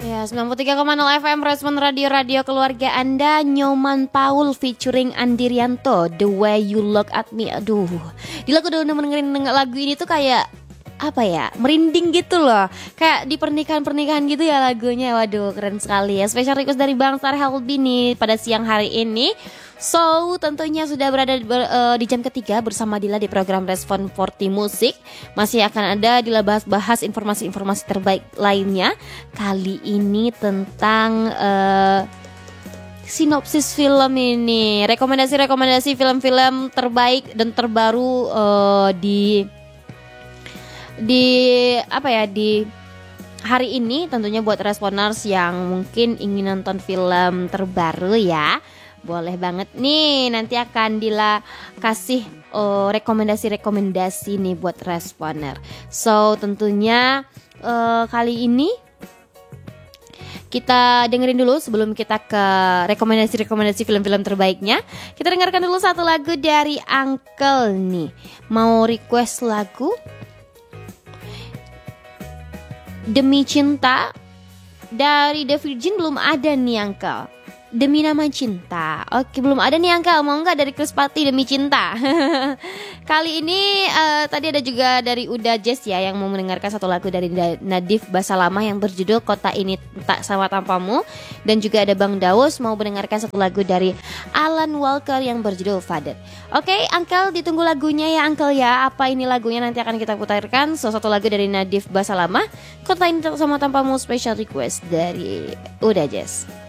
Ya, 93,0 FM Respon Radio keluarga Anda. Nyoman Paul featuring Andirianto, The Way You Look at Me. Aduh, gila aku udah dengerin lagu ini tuh kayak apa ya, merinding gitu loh. Kayak di pernikahan gitu ya lagunya. Waduh, keren sekali ya. Special request dari Bang Star Helbi nih pada siang hari ini. So, tentunya sudah berada di jam ketiga bersama Dila di program Respon 40 Musik. Masih akan ada Dila bahas informasi-informasi terbaik lainnya. Kali ini tentang sinopsis film ini. Rekomendasi film-film terbaik dan terbaru di hari ini, tentunya buat responers yang mungkin ingin nonton film terbaru ya. Boleh banget nih, nanti akan Dila kasih rekomendasi nih buat responer. So tentunya kali ini kita dengerin dulu sebelum kita ke rekomendasi film-film terbaiknya. Kita dengarkan dulu satu lagu dari Uncle nih. Mau request lagu Demi Cinta dari The Virgin. Belum ada nih Uncle. Demi Nama Cinta. Oke, belum ada nih Uncle. Mau nggak dari Chris Patti Demi Cinta? Kali ini tadi ada juga dari Uda Jazz ya, yang mau mendengarkan satu lagu dari Nadif Basalamah yang berjudul Kota Ini Tak Sama Tanpamu. Dan juga ada Bang Daus mau mendengarkan satu lagu dari Alan Walker yang berjudul Father. Oke, Uncle, ditunggu lagunya ya Uncle ya. Apa ini lagunya, nanti akan kita putarkan. Satu lagu dari Nadif Basalamah, Kota Ini Tak Sama Tanpamu, special request dari Uda Jazz.